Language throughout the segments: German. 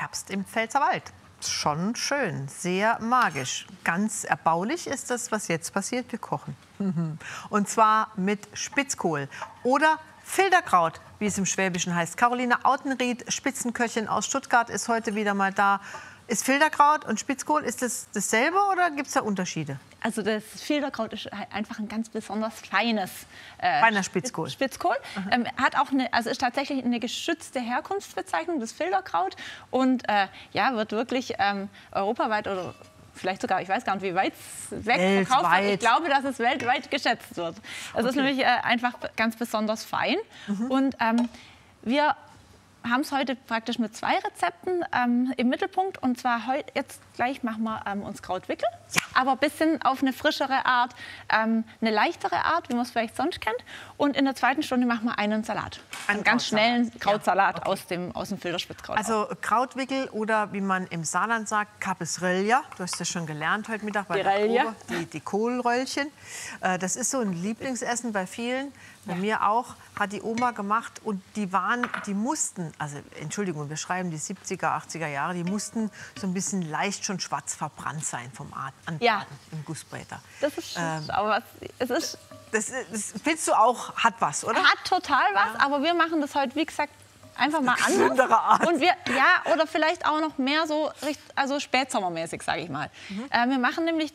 Herbst im Pfälzerwald. Schon schön, sehr magisch. Ganz erbaulich ist das, was jetzt passiert. Wir kochen. Und zwar mit Spitzkohl oder Filterkraut, wie es im Schwäbischen heißt. Caroline Autenried, Spitzenköchin aus Stuttgart, ist heute wieder mal da. Ist Filterkraut und Spitzkohl, ist das dasselbe oder gibt es da Unterschiede? Also das Filterkraut ist einfach ein ganz besonders feines feiner Spitzkohl. Hat auch also ist tatsächlich eine geschützte Herkunftsbezeichnung, das Filterkraut. Und ja, wird wirklich europaweit oder vielleicht sogar, ich weiß gar nicht, wie weit es weg verkauft wird. Ich glaube, dass es weltweit geschätzt wird. Also es ist nämlich einfach ganz besonders fein. Und wir haben es heute praktisch mit 2 Rezepten im Mittelpunkt. Und zwar jetzt gleich machen wir uns Krautwickel, aber ein bisschen auf eine frischere Art, eine leichtere Art, wie man es vielleicht sonst kennt. Und in der zweiten Stunde machen wir einen Salat, einen ganz schnellen Krautsalat aus dem Filterspitzkraut. Also Krautwickel oder wie man im Saarland sagt, Cabeçrelha. Du hast das schon gelernt heute Mittag bei der Probe, die Kohlröllchen. Das ist so ein Lieblingsessen bei vielen. Bei mir auch, hat die Oma gemacht und die mussten, also Entschuldigung, wir schreiben die 70er, 80er Jahre, die mussten so ein bisschen leicht schon schwarz verbrannt sein vom Anbraten im Gussbräter. Das ist aber es ist... Das findest du auch, hat was, oder? Hat total was, aber wir machen das heute, wie gesagt, einfach mal anders. Art. Und oder vielleicht auch noch mehr so, also spätsommermäßig, sage ich mal. Wir machen nämlich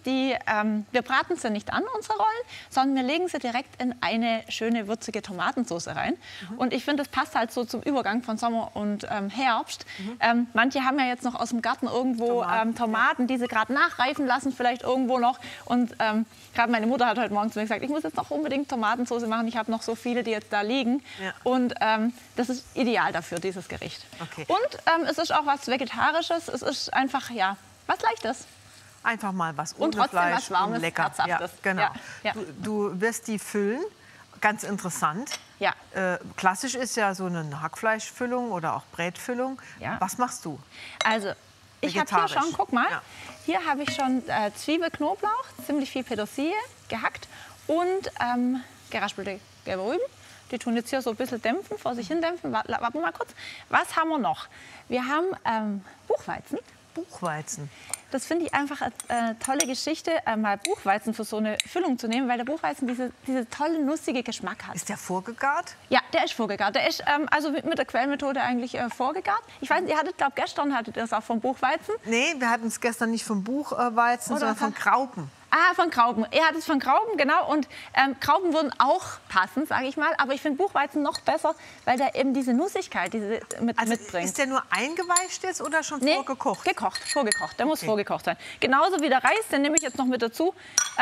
wir braten sie nicht an, unsere Rollen, sondern wir legen sie direkt in eine schöne würzige Tomatensauce rein. Und ich finde, das passt halt so zum Übergang von Sommer und Herbst. Manche haben ja jetzt noch aus dem Garten irgendwo Tomaten, die sie gerade nachreifen lassen, vielleicht irgendwo noch. Und gerade meine Mutter hat heute Morgen zu mir gesagt, ich muss jetzt noch unbedingt Tomatensauce machen. Ich habe noch so viele, die jetzt da liegen. Ja. Und das ist ideal dafür, dieses Gericht. Okay. Und es ist auch was Vegetarisches. Es ist einfach, was Leichtes. Einfach mal was ohne und trotzdem Fleisch was Warmes, und lecker. Herzhaftes. Ja, genau. Ja. Du wirst die füllen. Ganz interessant. Ja. Klassisch ist ja so eine Hackfleischfüllung oder auch Brätfüllung. Ja. Was machst du? Also, ich habe hier schon, guck mal, hier habe ich schon Zwiebel, Knoblauch, ziemlich viel Petersilie gehackt und geraspelte gelbe Rüben. Die tun jetzt hier so ein bisschen dämpfen, vor sich hin dämpfen. Warte mal kurz. Was haben wir noch? Wir haben Buchweizen. Buchweizen. Das finde ich einfach eine tolle Geschichte, mal Buchweizen für so eine Füllung zu nehmen, weil der Buchweizen diese tolle, nussige Geschmack hat. Ist der vorgegart? Ja, der ist vorgegart. Der ist also mit der Quellmethode eigentlich vorgegart. Ich weiß nicht, gestern hattet ihr es auch vom Buchweizen? Nee, wir hatten es gestern nicht vom Buchweizen, sondern von Graupen. Ah, von Graupen. Er hat es von Graupen, genau. Und Graupen würden auch passen, sage ich mal. Aber ich finde Buchweizen noch besser, weil der eben diese Nussigkeit mitbringt. Ist der nur eingeweicht jetzt oder schon vorgekocht? Vorgekocht. Der muss vorgekocht sein. Genauso wie der Reis, den nehme ich jetzt noch mit dazu.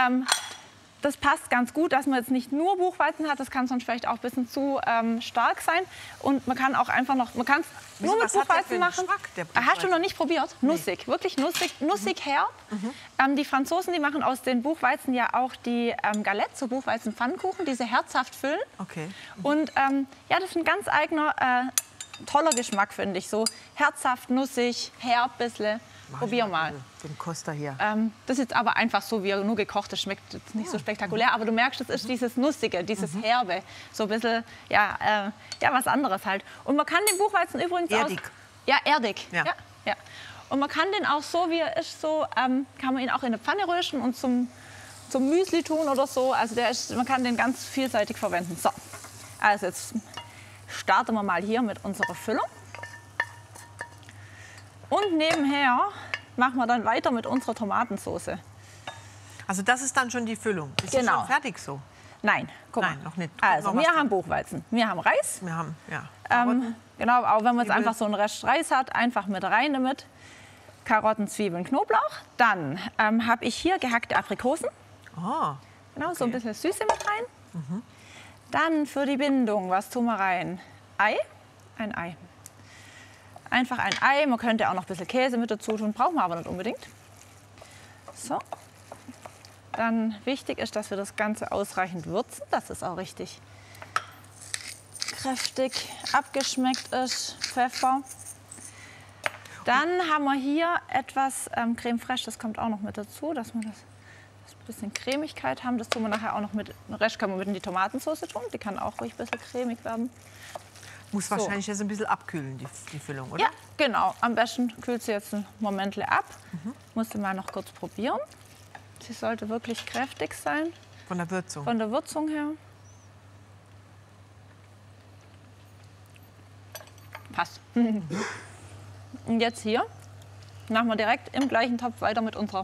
Das passt ganz gut, dass man jetzt nicht nur Buchweizen hat. Das kann sonst vielleicht auch ein bisschen zu stark sein. Und man kann auch einfach noch, man kann es nur mit Buchweizen machen. Hast du noch nicht probiert? Nee. Nussig, wirklich nussig herb. Die Franzosen, die machen aus den Buchweizen ja auch die Galettes, so Buchweizen-Pfannkuchen, die sie herzhaft füllen. Okay. Und das ist ein ganz eigener, toller Geschmack, finde ich. So herzhaft, nussig, herb, bisschen. Probier mal. Den Costa hier. Das ist jetzt aber einfach so, wie er nur gekocht ist. Schmeckt jetzt nicht so spektakulär, aber du merkst, es ist dieses Nussige, dieses Herbe. So ein bisschen, was anderes halt. Und man kann den Buchweizen übrigens erdig. Erdig. Ja. Und man kann den auch so, wie er ist, so kann man ihn auch in eine Pfanne rösten und zum Müsli tun oder so. Also man kann den ganz vielseitig verwenden. So, also jetzt starten wir mal hier mit unserer Füllung. Und nebenher machen wir dann weiter mit unserer Tomatensauce. Also das ist dann schon die Füllung? Ist die schon fertig so? Nein, guck mal. Nein, noch nicht. Also wir haben Buchweizen, wir haben Reis. Wir haben, genau, auch wenn man jetzt einfach so einen Rest Reis hat, einfach mit rein damit. Karotten, Zwiebeln, Knoblauch. Dann habe ich hier gehackte Aprikosen. Oh, genau, so ein bisschen Süße mit rein. Dann für die Bindung, was tun wir rein? Ein Ei. Einfach ein Ei, man könnte auch noch ein bisschen Käse mit dazu tun, brauchen wir aber nicht unbedingt. So. Dann wichtig ist, dass wir das Ganze ausreichend würzen, dass es auch richtig kräftig abgeschmeckt ist. Pfeffer. Dann haben wir hier etwas Creme fraiche, das kommt auch noch mit dazu, dass wir das ein bisschen Cremigkeit haben. Das tun wir nachher auch noch mit. Den Rest können wir mit in die Tomatensauce tun, die kann auch ruhig ein bisschen cremig werden. Muss wahrscheinlich jetzt ein bisschen abkühlen, die Füllung, oder? Ja, genau. Am besten kühlt sie jetzt ein Moment ab. Musst du mal noch kurz probieren. Sie sollte wirklich kräftig sein. Von der Würzung? Von der Würzung her. Passt. Und jetzt hier machen wir direkt im gleichen Topf weiter mit unserer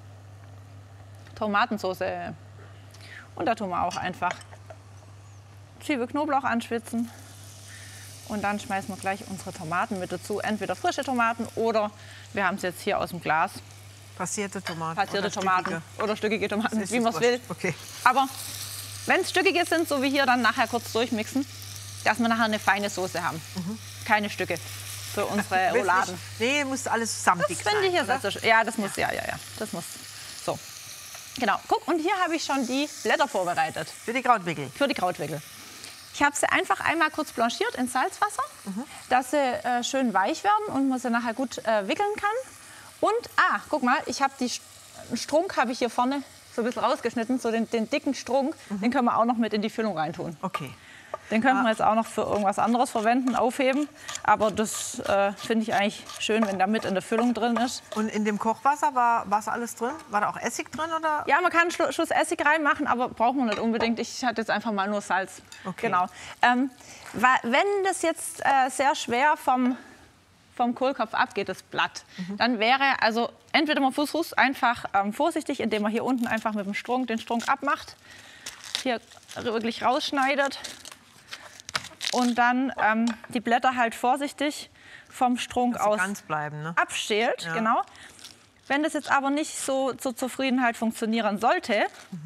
Tomatensauce. Und da tun wir auch einfach Zwiebel, Knoblauch anschwitzen. Und dann schmeißen wir gleich unsere Tomaten mit dazu. Entweder frische Tomaten oder wir haben es jetzt hier aus dem Glas. Passierte Tomaten. Passierte Tomaten oder stückige Tomaten, wie man es will. Okay. Aber wenn es stückige sind, so wie hier, dann nachher kurz durchmixen, dass wir nachher eine feine Soße haben. Keine Stücke für unsere Rouladen. Nee, muss alles samtig sein. Das finde ich jetzt also, ja, das muss, ja. Das muss. So. Genau. Guck, und hier habe ich schon die Blätter vorbereitet. Für die Krautwickel? Für die Krautwickel. Ich habe sie einfach einmal kurz blanchiert in Salzwasser, dass sie schön weich werden und man sie nachher gut wickeln kann. Und, guck mal, ich habe den Strunk habe ich hier vorne so ein bisschen rausgeschnitten, so den dicken Strunk, den können wir auch noch mit in die Füllung reintun. Okay. Den könnten wir jetzt auch noch für irgendwas anderes verwenden, aufheben. Aber das finde ich eigentlich schön, wenn da mit in der Füllung drin ist. Und in dem Kochwasser war alles drin? War da auch Essig drin? Oder? Ja, man kann einen Schuss Essig reinmachen, aber braucht man nicht unbedingt. Ich hatte jetzt einfach mal nur Salz. Okay. Genau. Wenn das jetzt sehr schwer vom Kohlkopf abgeht, das Blatt, dann wäre also entweder man versucht einfach vorsichtig, indem man hier unten einfach mit dem Strunk den Strunk abmacht, hier wirklich rausschneidet. Und dann die Blätter halt vorsichtig vom Strunk aus ganz bleiben, ne? abschält. Ja. Genau. Wenn das jetzt aber nicht so zur Zufriedenheit funktionieren sollte,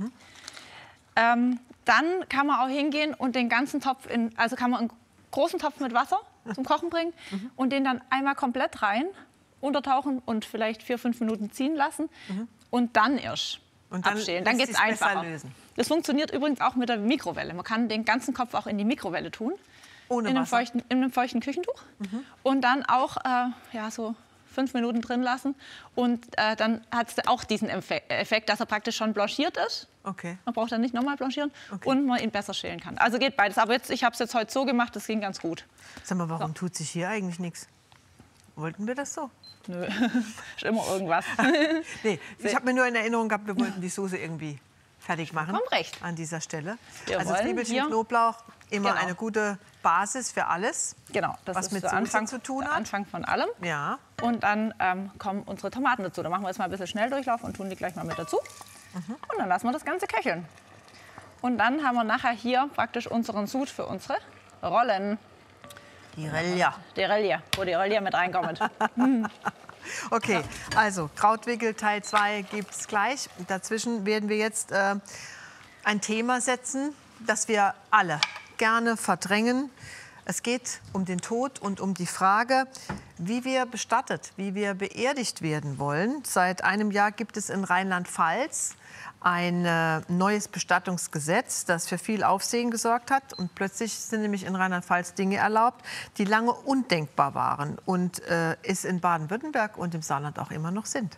dann kann man auch hingehen und den ganzen Topf, also kann man einen großen Topf mit Wasser zum Kochen bringen und den dann einmal komplett rein, untertauchen und vielleicht 4-5 Minuten ziehen lassen und dann erst abschälen. Dann geht es einfacher. Das funktioniert übrigens auch mit der Mikrowelle. Man kann den ganzen Kopf auch in die Mikrowelle tun. Ohne in einem feuchten Küchentuch. Und dann auch so 5 Minuten drin lassen. Und dann hat es auch diesen Effekt, dass er praktisch schon blanchiert ist. Okay. Man braucht dann nicht nochmal blanchieren. Okay. Und man ihn besser schälen kann. Also geht beides. Aber ich habe es jetzt heute so gemacht, das ging ganz gut. Sag mal, warum tut sich hier eigentlich nichts? Wollten wir das so? Nö, ist immer irgendwas. Nee, ich habe mir nur in Erinnerung gehabt, wir wollten die Soße irgendwie fertig machen. Recht. An dieser Stelle. Wir also Zwiebelchen, Knoblauch, immer eine gute Basis für alles. Genau, das was ist mit der Soße zu tun hat. Der Anfang von allem. Ja. Und dann kommen unsere Tomaten dazu. Da machen wir jetzt mal ein bisschen Schnelldurchlauf und tun die gleich mal mit dazu. Und dann lassen wir das Ganze köcheln. Und dann haben wir nachher hier praktisch unseren Sud für unsere Rollen. Die Relia. Die Relia, wo die Relia mit reinkommt. Okay, also Krautwickel Teil 2 gibt es gleich. Dazwischen werden wir jetzt ein Thema setzen, das wir alle gerne verdrängen. Es geht um den Tod und um die Frage, wie wir bestattet, wie wir beerdigt werden wollen. Seit einem Jahr gibt es in Rheinland-Pfalz ein neues Bestattungsgesetz, das für viel Aufsehen gesorgt hat. Und plötzlich sind nämlich in Rheinland-Pfalz Dinge erlaubt, die lange undenkbar waren und es in Baden-Württemberg und im Saarland auch immer noch sind.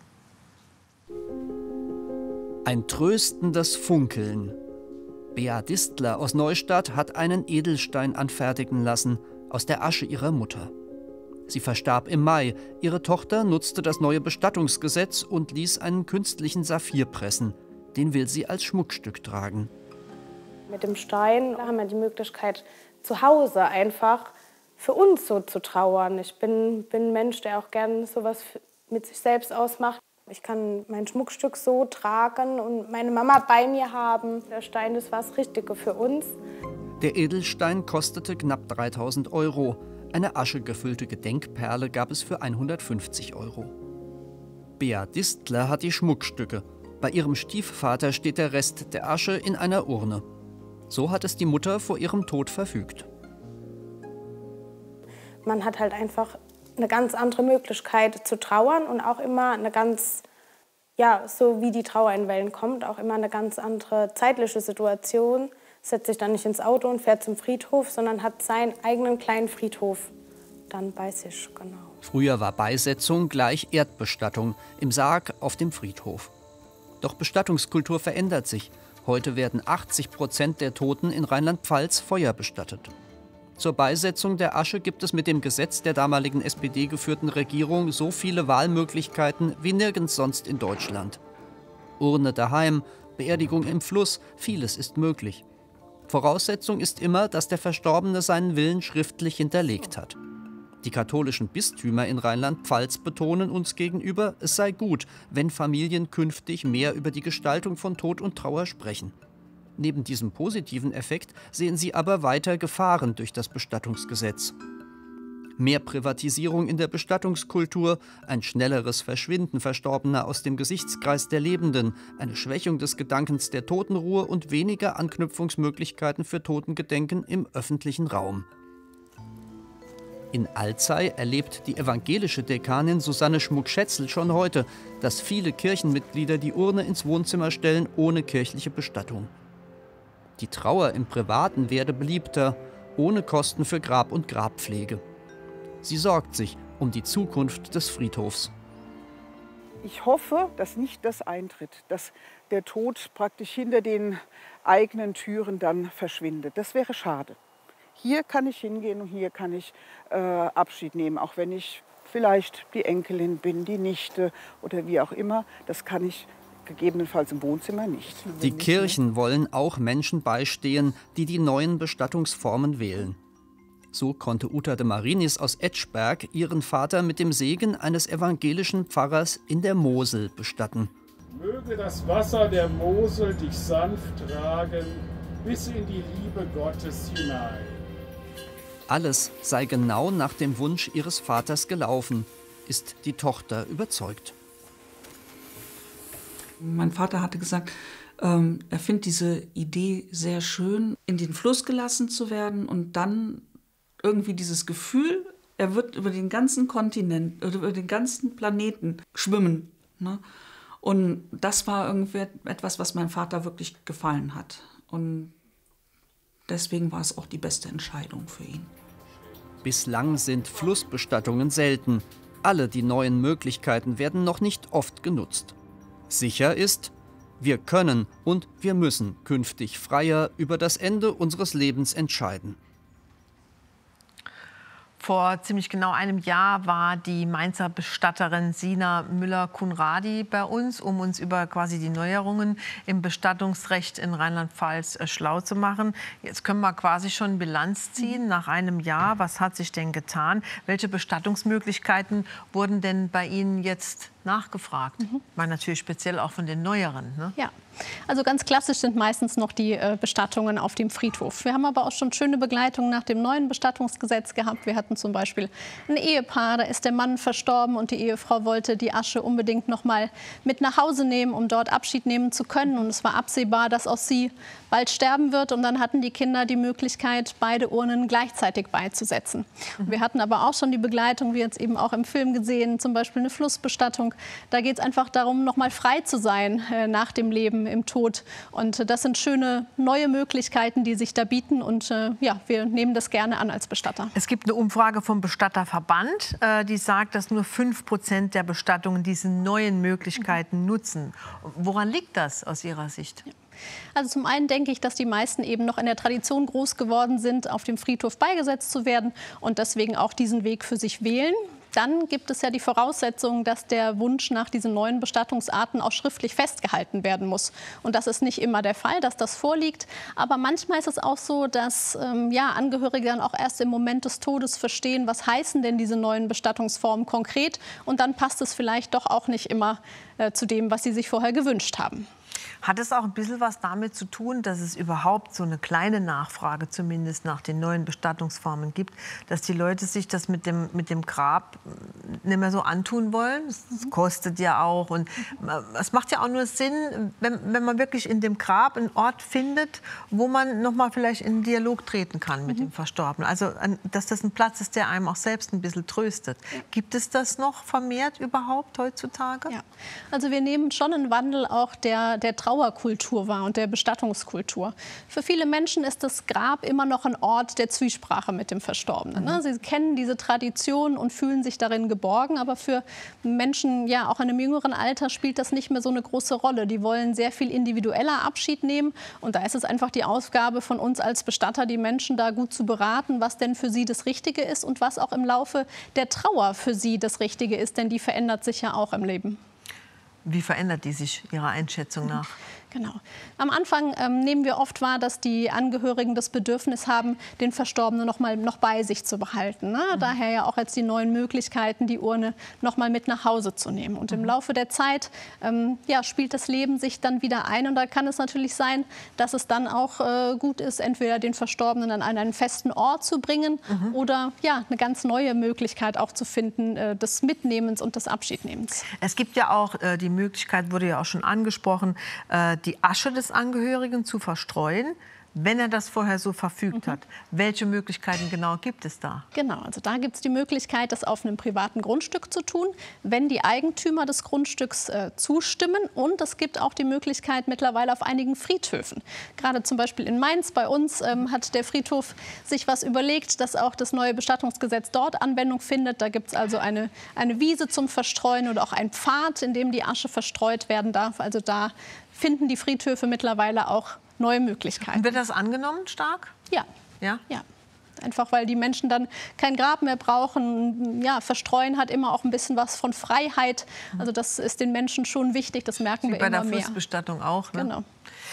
Ein tröstendes Funkeln. Bea Distler aus Neustadt hat einen Edelstein anfertigen lassen aus der Asche ihrer Mutter. Sie verstarb im Mai. Ihre Tochter nutzte das neue Bestattungsgesetz und ließ einen künstlichen Saphir pressen. Den will sie als Schmuckstück tragen. Mit dem Stein haben wir die Möglichkeit, zu Hause einfach für uns so zu trauern. Ich bin ein Mensch, der auch gerne sowas mit sich selbst ausmacht. Ich kann mein Schmuckstück so tragen und meine Mama bei mir haben. Der Stein, das war das Richtige für uns. Der Edelstein kostete knapp 3.000 €. Eine aschegefüllte Gedenkperle gab es für 150 €. Bea Distler hat die Schmuckstücke. Bei ihrem Stiefvater steht der Rest der Asche in einer Urne. So hat es die Mutter vor ihrem Tod verfügt. Man hat halt einfach eine ganz andere Möglichkeit zu trauern und auch immer eine ganz, so wie die Trauer in Wellen kommt, auch immer eine ganz andere zeitliche Situation. Setzt sich dann nicht ins Auto und fährt zum Friedhof, sondern hat seinen eigenen kleinen Friedhof dann bei sich, genau. Früher war Beisetzung gleich Erdbestattung im Sarg auf dem Friedhof. Doch Bestattungskultur verändert sich. Heute werden 80% der Toten in Rheinland-Pfalz feuerbestattet. Zur Beisetzung der Asche gibt es mit dem Gesetz der damaligen SPD-geführten Regierung so viele Wahlmöglichkeiten wie nirgends sonst in Deutschland. Urne daheim, Beerdigung im Fluss, vieles ist möglich. Voraussetzung ist immer, dass der Verstorbene seinen Willen schriftlich hinterlegt hat. Die katholischen Bistümer in Rheinland-Pfalz betonen uns gegenüber, es sei gut, wenn Familien künftig mehr über die Gestaltung von Tod und Trauer sprechen. Neben diesem positiven Effekt sehen sie aber weiter Gefahren durch das Bestattungsgesetz. Mehr Privatisierung in der Bestattungskultur, ein schnelleres Verschwinden Verstorbener aus dem Gesichtskreis der Lebenden, eine Schwächung des Gedankens der Totenruhe und weniger Anknüpfungsmöglichkeiten für Totengedenken im öffentlichen Raum. In Alzey erlebt die evangelische Dekanin Susanne Schmuck-Schätzel schon heute, dass viele Kirchenmitglieder die Urne ins Wohnzimmer stellen ohne kirchliche Bestattung. Die Trauer im Privaten werde beliebter, ohne Kosten für Grab- und Grabpflege. Sie sorgt sich um die Zukunft des Friedhofs. Ich hoffe, dass nicht das eintritt, dass der Tod praktisch hinter den eigenen Türen dann verschwindet. Das wäre schade. Hier kann ich hingehen und hier kann ich Abschied nehmen, auch wenn ich vielleicht die Enkelin bin, die Nichte oder wie auch immer. Das kann ich gegebenenfalls im Wohnzimmer nicht. Die Kirchen wollen auch Menschen beistehen, die die neuen Bestattungsformen wählen. So konnte Uta de Marinis aus Etschberg ihren Vater mit dem Segen eines evangelischen Pfarrers in der Mosel bestatten. Möge das Wasser der Mosel dich sanft tragen, bis in die Liebe Gottes hinein. Alles sei genau nach dem Wunsch ihres Vaters gelaufen, ist die Tochter überzeugt. Mein Vater hatte gesagt, er findet diese Idee sehr schön, in den Fluss gelassen zu werden und dann irgendwie dieses Gefühl, er wird über den ganzen Kontinent, über den ganzen Planeten schwimmen. Ne? Und das war irgendwie etwas, was meinem Vater wirklich gefallen hat. Und deswegen war es auch die beste Entscheidung für ihn. Bislang sind Flussbestattungen selten. Alle die neuen Möglichkeiten werden noch nicht oft genutzt. Sicher ist, wir können und wir müssen künftig freier über das Ende unseres Lebens entscheiden. Vor ziemlich genau einem Jahr war die Mainzer Bestatterin Sina Müller-Kunradi bei uns, um uns über quasi die Neuerungen im Bestattungsrecht in Rheinland-Pfalz schlau zu machen. Jetzt können wir quasi schon Bilanz ziehen nach einem Jahr. Was hat sich denn getan? Welche Bestattungsmöglichkeiten wurden denn bei Ihnen jetzt nachgefragt? War natürlich speziell auch von den Neueren. Ne? Ja, also ganz klassisch sind meistens noch die Bestattungen auf dem Friedhof. Wir haben aber auch schon schöne Begleitungen nach dem neuen Bestattungsgesetz gehabt. Wir hatten zum Beispiel ein Ehepaar, da ist der Mann verstorben und die Ehefrau wollte die Asche unbedingt noch mal mit nach Hause nehmen, um dort Abschied nehmen zu können. Und es war absehbar, dass auch sie bald sterben wird. Und dann hatten die Kinder die Möglichkeit, beide Urnen gleichzeitig beizusetzen. Wir hatten aber auch schon die Begleitung, wie jetzt eben auch im Film gesehen, zum Beispiel eine Flussbestattung. Da geht es einfach darum, noch mal frei zu sein nach dem Leben im Tod. Und das sind schöne neue Möglichkeiten, die sich da bieten. Und ja, wir nehmen das gerne an als Bestatter. Es gibt eine Umfrage vom Bestatterverband, die sagt, dass nur 5% der Bestattungen diese neuen Möglichkeiten nutzen. Woran liegt das aus Ihrer Sicht? Ja. Also zum einen denke ich, dass die meisten eben noch in der Tradition groß geworden sind, auf dem Friedhof beigesetzt zu werden und deswegen auch diesen Weg für sich wählen. Dann gibt es ja die Voraussetzung, dass der Wunsch nach diesen neuen Bestattungsarten auch schriftlich festgehalten werden muss. Und das ist nicht immer der Fall, dass das vorliegt. Aber manchmal ist es auch so, dass Angehörige dann auch erst im Moment des Todes verstehen, was heißen denn diese neuen Bestattungsformen konkret. Und dann passt es vielleicht doch auch nicht immer zu dem, was sie sich vorher gewünscht haben. Hat es auch ein bisschen was damit zu tun, dass es überhaupt so eine kleine Nachfrage zumindest nach den neuen Bestattungsformen gibt, dass die Leute sich das mit dem Grab nicht mehr so antun wollen? Das kostet ja auch und es macht ja auch nur Sinn, wenn man wirklich in dem Grab einen Ort findet, wo man noch mal vielleicht in einen Dialog treten kann mit dem Verstorbenen. Also dass das ein Platz ist, der einem auch selbst ein bisschen tröstet. Gibt es das noch vermehrt überhaupt heutzutage? Ja, also wir nehmen schon einen Wandel auch der Trauerkultur wahr und der Bestattungskultur. Für viele Menschen ist das Grab immer noch ein Ort der Zwiesprache mit dem Verstorbenen. Ne? Sie kennen diese Tradition und fühlen sich darin geborgen. Aber für Menschen, ja, auch in einem jüngeren Alter spielt das nicht mehr so eine große Rolle. Die wollen sehr viel individueller Abschied nehmen. Und da ist es einfach die Aufgabe von uns als Bestatter, die Menschen da gut zu beraten, was denn für sie das Richtige ist und was auch im Laufe der Trauer für sie das Richtige ist. Denn die verändert sich ja auch im Leben. Wie verändert die sich Ihrer Einschätzung nach? Genau. Am Anfang nehmen wir oft wahr, dass die Angehörigen das Bedürfnis haben, den Verstorbenen noch bei sich zu behalten. Ne? Daher ja auch jetzt die neuen Möglichkeiten, die Urne noch mal mit nach Hause zu nehmen. Und im Laufe der Zeit ja, spielt das Leben sich dann wieder ein. Und da kann es natürlich sein, dass es dann auch gut ist, entweder den Verstorbenen an einen festen Ort zu bringen oder ja, eine ganz neue Möglichkeit auch zu finden, des Mitnehmens und des Abschiednehmens. Es gibt ja auch die Möglichkeit, wurde ja auch schon angesprochen, die Asche des Angehörigen zu verstreuen, wenn er das vorher so verfügt hat. Welche Möglichkeiten genau gibt es da? Genau, also da gibt es die Möglichkeit, das auf einem privaten Grundstück zu tun, wenn die Eigentümer des Grundstücks zustimmen. Und es gibt auch die Möglichkeit mittlerweile auf einigen Friedhöfen. Gerade zum Beispiel in Mainz bei uns hat der Friedhof sich was überlegt, dass auch das neue Bestattungsgesetz dort Anwendung findet. Da gibt es also eine Wiese zum Verstreuen oder auch einen Pfad, in dem die Asche verstreut werden darf. Also da finden die Friedhöfe mittlerweile auch neue Möglichkeiten. Und wird das angenommen stark? Ja. Ja? Ja. Einfach weil die Menschen dann kein Grab mehr brauchen. Ja, Verstreuen hat immer auch ein bisschen was von Freiheit. Also das ist den Menschen schon wichtig, das merken wir immer mehr. Bei der Flussbestattung auch. Ne? Genau.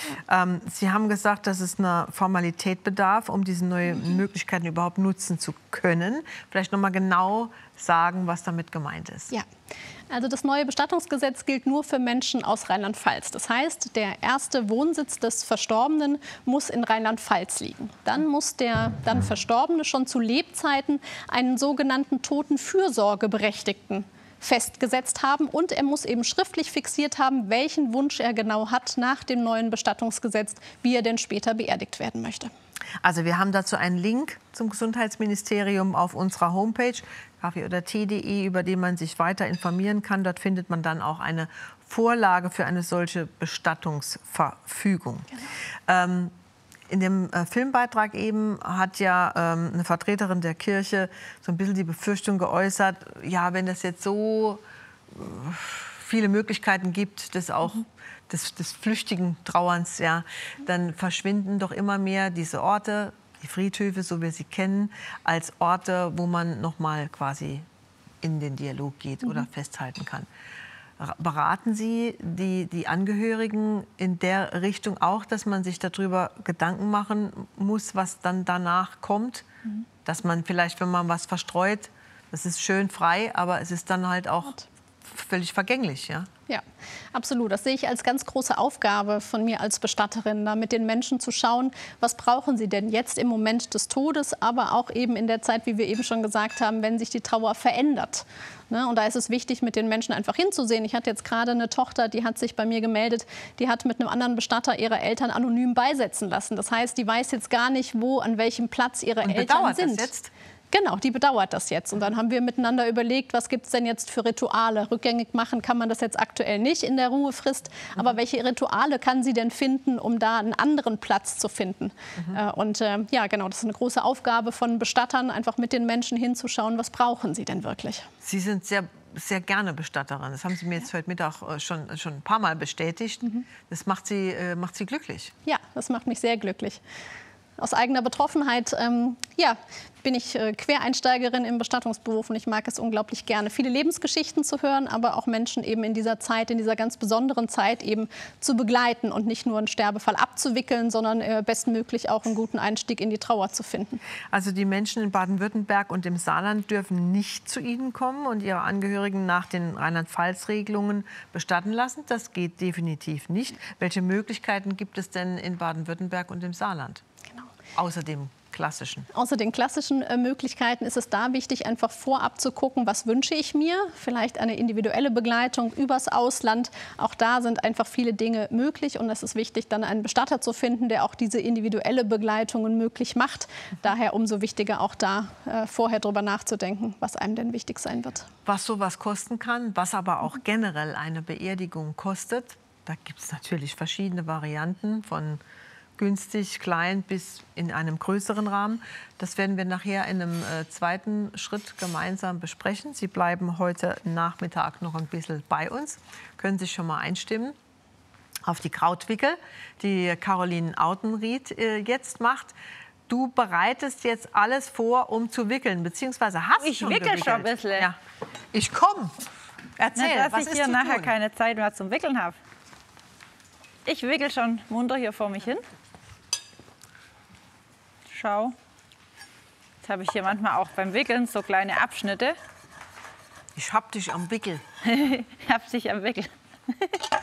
Sie haben gesagt, dass es einer Formalität bedarf, um diese neuen Möglichkeiten überhaupt nutzen zu können. Vielleicht noch mal genau sagen, was damit gemeint ist. Ja. Also das neue Bestattungsgesetz gilt nur für Menschen aus Rheinland-Pfalz. Das heißt, der erste Wohnsitz des Verstorbenen muss in Rheinland-Pfalz liegen. Dann muss der dann Verstorbene schon zu Lebzeiten einen sogenannten Totenfürsorgeberechtigten festgesetzt haben. Und er muss eben schriftlich fixiert haben, welchen Wunsch er genau hat nach dem neuen Bestattungsgesetz, wie er denn später beerdigt werden möchte. Also wir haben dazu einen Link zum Gesundheitsministerium auf unserer Homepage kaffee-oder-tee.de, über den man sich weiter informieren kann. Dort findet man dann auch eine Vorlage für eine solche Bestattungsverfügung. Genau. In dem Filmbeitrag eben hat ja eine Vertreterin der Kirche so ein bisschen die Befürchtung geäußert, ja, wenn es jetzt so viele Möglichkeiten gibt, des flüchtigen Trauerns, ja, dann verschwinden doch immer mehr diese Orte, die Friedhöfe, so wie wir sie kennen, als Orte, wo man noch mal quasi in den Dialog geht oder festhalten kann. Beraten Sie die Angehörigen in der Richtung auch, dass man sich darüber Gedanken machen muss, was dann danach kommt? Dass man vielleicht, wenn man was verstreut, das ist schön frei, aber es ist dann halt auch völlig vergänglich, ja? Ja, absolut. Das sehe ich als ganz große Aufgabe von mir als Bestatterin, da mit den Menschen zu schauen, was brauchen sie denn jetzt im Moment des Todes, aber auch eben in der Zeit, wie wir eben schon gesagt haben, wenn sich die Trauer verändert. Ne? Und da ist es wichtig, mit den Menschen einfach hinzusehen. Ich hatte jetzt gerade eine Tochter, die hat sich bei mir gemeldet, die hat mit einem anderen Bestatter ihre Eltern anonym beisetzen lassen. Das heißt, die weiß jetzt gar nicht, wo, an welchem Platz ihre Eltern sind. Das jetzt? Genau, die bedauert das jetzt. Und dann haben wir miteinander überlegt, was gibt es denn jetzt für Rituale? Rückgängig machen kann man das jetzt aktuell nicht in der Ruhefrist. Aber welche Rituale kann sie denn finden, um da einen anderen Platz zu finden? Ja, genau, das ist eine große Aufgabe von Bestattern, einfach mit den Menschen hinzuschauen, was brauchen sie denn wirklich? Sie sind sehr gerne Bestatterin. Das haben Sie mir jetzt heute Mittag schon ein paar Mal bestätigt. Das macht Sie glücklich. Ja, das macht mich sehr glücklich. Aus eigener Betroffenheit bin ich Quereinsteigerin im Bestattungsberuf und ich mag es unglaublich gerne, viele Lebensgeschichten zu hören, aber auch Menschen eben in dieser Zeit, in dieser ganz besonderen Zeit eben zu begleiten und nicht nur einen Sterbefall abzuwickeln, sondern bestmöglich auch einen guten Einstieg in die Trauer zu finden. Also die Menschen in Baden-Württemberg und im Saarland dürfen nicht zu Ihnen kommen und ihre Angehörigen nach den Rheinland-Pfalz-Regelungen bestatten lassen. Das geht definitiv nicht. Welche Möglichkeiten gibt es denn in Baden-Württemberg und im Saarland? Genau. Außer dem klassischen. Außer den klassischen Möglichkeiten ist es da wichtig, einfach vorab zu gucken, was wünsche ich mir. Vielleicht eine individuelle Begleitung übers Ausland. Auch da sind einfach viele Dinge möglich. Und es ist wichtig, dann einen Bestatter zu finden, der auch diese individuelle Begleitungen möglich macht. Daher umso wichtiger, auch da vorher drüber nachzudenken, was einem denn wichtig sein wird. Was sowas kosten kann, was aber auch generell eine Beerdigung kostet. Da gibt es natürlich verschiedene Varianten von günstig, klein bis in einem größeren Rahmen. Das werden wir nachher in einem zweiten Schritt gemeinsam besprechen. Sie bleiben heute Nachmittag noch ein bisschen bei uns, können sich schon mal einstimmen auf die Krautwickel, die Caroline Autenried jetzt macht. Du bereitest jetzt alles vor, um zu wickeln, beziehungsweise hast du schon gewickelt. Ich wickel schon ein bisschen. Ja. Ich komme. Erzähl, dass was ich ist hier zu nachher tun? keine Zeit mehr zum Wickeln habe. Ich wickel schon munter hier vor mich hin. Schau. Jetzt habe ich hier manchmal auch beim Wickeln so kleine Abschnitte. Ich hab dich am Wickel. Ich hab dich am Wickel.